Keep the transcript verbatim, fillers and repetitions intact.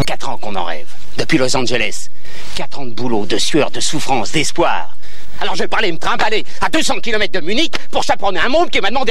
Quatre ans qu'on en rêve. Depuis Los Angeles. Quatre ans de boulot, de sueur, de souffrance, d'espoir. Alors je vais pas aller me trimballer à deux cents kilomètres de Munich pour chaperonner un môme qui m'a demandé